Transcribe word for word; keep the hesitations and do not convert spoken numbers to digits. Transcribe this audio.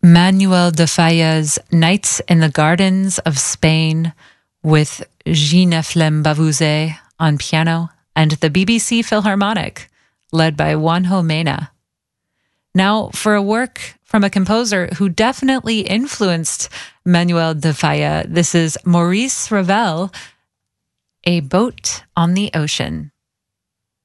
Manuel de Falla's Nights in the Gardens of Spain with Gina Flem-Bavuzet on piano and the B B C Philharmonic, led by Juanjo Mena. Now, for a work from a composer who definitely influenced Manuel de Falla, this is Maurice Ravel, A Boat on the Ocean.